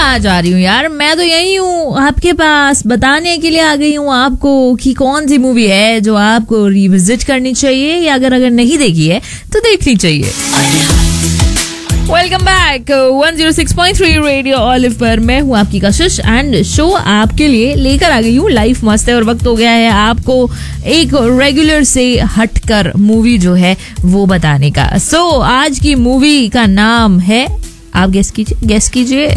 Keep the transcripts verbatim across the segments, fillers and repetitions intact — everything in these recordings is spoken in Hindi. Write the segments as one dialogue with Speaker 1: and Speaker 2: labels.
Speaker 1: कहाँ जा रही हूँ यार, मैं तो यही हूँ आपके पास बताने के लिए आ गई हूँ आपको कि कौन सी मूवी है जो आपको रिविजिट करनी चाहिए या अगर अगर नहीं देखी है तो देखनी चाहिए। Welcome back one zero six point three radio olive पर मैं हूँ आपकी कशिश एंड शो आपके लिए लेकर आ गई हूँ लाइफ मस्त है और वक्त हो गया है आपको एक रेगुलर से हटकर मूवी जो है वो बताने का। सो so, आज की मूवी का नाम है, आप गेस कीजिए गेस कीजिए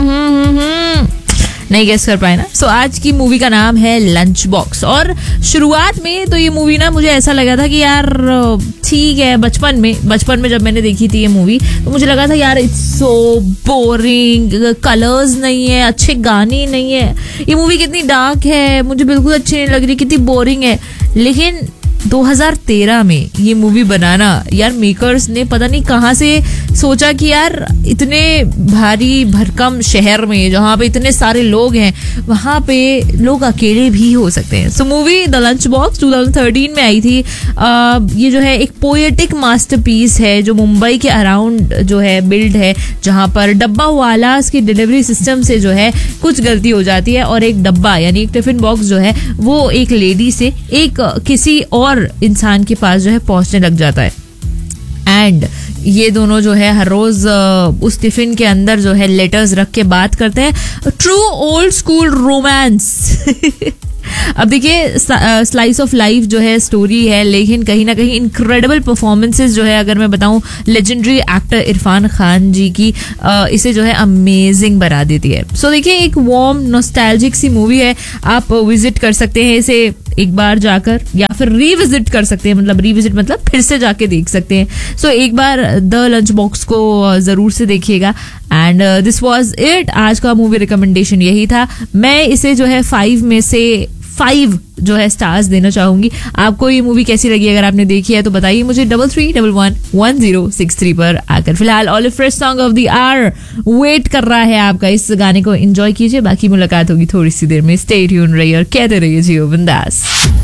Speaker 1: नहीं गेस कर पाए ना। सो so, आज की मूवी का नाम है लंच बॉक्स। और शुरुआत में तो ये मूवी ना मुझे ऐसा लगा था कि यार ठीक है, बचपन में बचपन में जब मैंने देखी थी ये मूवी तो मुझे लगा था यार इट्स सो बोरिंग, कलर्स नहीं है, अच्छे गाने नहीं है, ये मूवी कितनी डार्क है, मुझे बिल्कुल अच्छी नहीं लग रही, कितनी बोरिंग है। लेकिन दो हज़ार तेरह में ये मूवी बनाना यार मेकर्स ने पता नहीं कहाँ से सोचा कि यार इतने भारी भरकम शहर में जहाँ पे इतने सारे लोग हैं वहाँ पे लोग अकेले भी हो सकते हैं। सो मूवी द लंच बॉक्स दो हज़ार तेरह में आई थी। आ, ये जो है एक पोएटिक मास्टरपीस है जो मुंबई के अराउंड जो है बिल्ड है, जहाँ पर डब्बा वालास की डिलीवरी सिस्टम से जो है कुछ गलती हो जाती है और एक डब्बा यानी एक टिफिन बॉक्स जो है वो एक लेडी से एक किसी और इंसान के पास जो है पहुंचने लग जाता है। एंड ये दोनों जो है हर रोज उस टिफिन के अंदर जो है लेटर्स रख के बात करते हैं। True old school romance. अब देखिए स्लाइस ऑफ लाइफ जो है स्टोरी है, लेकिन कहीं ना कहीं इनक्रेडिबल परफॉर्मेंसेस जो है अगर मैं बताऊं लेजेंडरी एक्टर इरफान खान जी की आ, इसे जो है अमेजिंग बना देती है। सो so, देखिए एक वार्म नॉस्टैल्जिक सी मूवी है, आप विजिट कर सकते हैं इसे एक बार जाकर या फिर रीविजिट कर सकते हैं, मतलब रीविजिट मतलब फिर से जाके देख सकते हैं। सो so, एक बार द लंच बॉक्स को जरूर से देखिएगा। एंड दिस वाज इट, आज का मूवी रिकमेंडेशन यही था। मैं इसे जो है फाइव में से फाइव जो है स्टार्स देना चाहूंगी। आपको ये मूवी कैसी लगी, अगर आपने देखी है तो बताइए मुझे double three double one one zero six three पर आकर। फिलहाल olive fresh song of the hour wait कर रहा है आपका, इस गाने को एंजॉय कीजिए। बाकी मुलाकात होगी थोड़ी सी देर में। स्टे ट्यून रहिए और कहते रहिए जियो बिंदास।